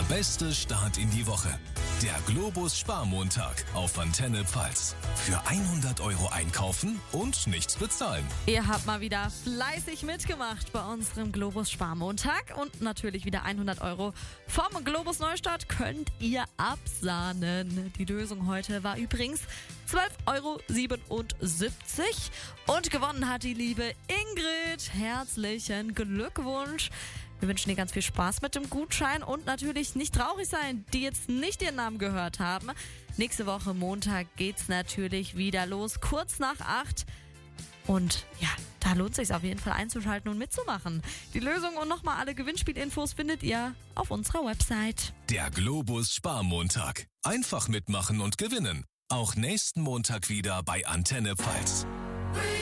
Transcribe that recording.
beste Start in die Woche. Der Globus Sparmontag auf Antenne Pfalz. Für 100 € einkaufen und nichts bezahlen. Ihr habt mal wieder fleißig mitgemacht bei unserem Globus Sparmontag und natürlich wieder 100 € vom Globus Neustadt könnt ihr absahnen. Die Lösung heute war übrigens 12,77 € und gewonnen hat die liebe Ingrid. Herzlichen Glückwunsch. Wir wünschen dir ganz viel Spaß mit dem Gutschein und natürlich nicht traurig sein, die jetzt nicht ihren Namen gehört haben. Nächste Woche Montag geht's natürlich wieder los, kurz nach 8. Und ja, da lohnt es sich auf jeden Fall einzuschalten und mitzumachen. Die Lösung und nochmal alle Gewinnspielinfos findet ihr auf unserer Website. Der Globus Sparmontag. Einfach mitmachen und gewinnen. Auch nächsten Montag wieder bei Antenne Pfalz.